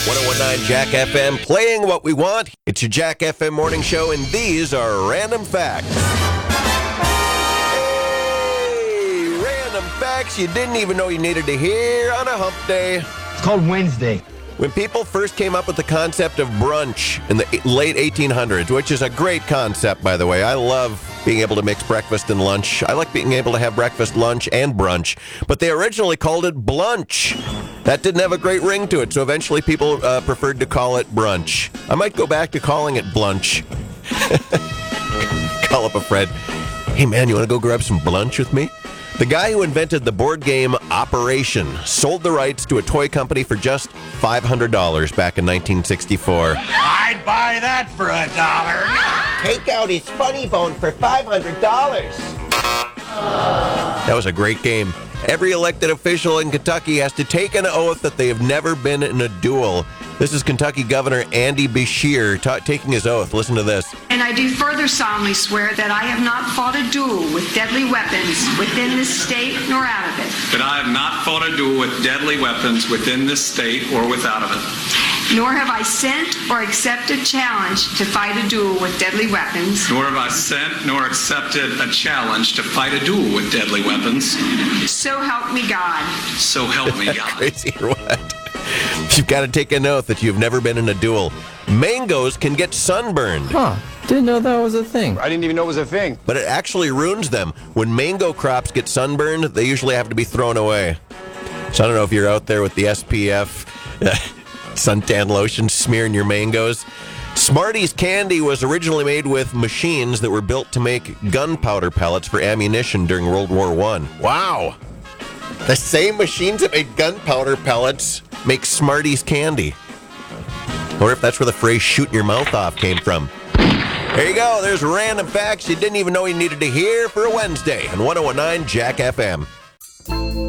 1019 Jack FM, playing what we want. It's your Jack FM morning show, and these are random facts. Hey, random facts you didn't even know you needed to hear on a hump day. It's called Wednesday. When people first came up with the concept of brunch in the late 1800s, which is a great concept, by the way. I love being able to mix breakfast and lunch. I like being able to have breakfast, lunch, and brunch. But they originally called it blunch. That didn't have a great ring to it, so eventually people preferred to call it brunch. I might go back to calling it blunch. Call up a friend. Hey, man, you want to go grab some blunch with me? The guy who invented the board game Operation sold the rights to a toy company for just $500 back in 1964. I'd buy that for $1. Take out his funny bone for $500. That was a great game. Every elected official in Kentucky has to take an oath that they have never been in a duel. This is Kentucky Governor Andy Beshear taking his oath. Listen to this. And I do further solemnly swear that I have not fought a duel with deadly weapons within this state nor out of it. That I have not fought a duel with deadly weapons within this state or without of it. Nor have I sent or accepted challenge to fight a duel with deadly weapons. Nor have I sent nor accepted a challenge to fight a duel with deadly weapons. So help me God. So help me God. Crazy or what? You've got to take an oath that you've never been in a duel. Mangoes can get sunburned. Huh. Didn't know that was a thing. I didn't even know it was a thing. But it actually ruins them. When mango crops get sunburned, they usually have to be thrown away. So I don't know if you're out there with the SPF suntan lotion smearing your mangoes. Smarties candy was originally made with machines that were built to make gunpowder pellets for ammunition during World War I. Wow. The same machines that made gunpowder pellets make Smarties candy. Or if that's where the phrase shooting your mouth off came from. There you go. There's random facts you didn't even know you needed to hear for a Wednesday on 1019 Jack FM.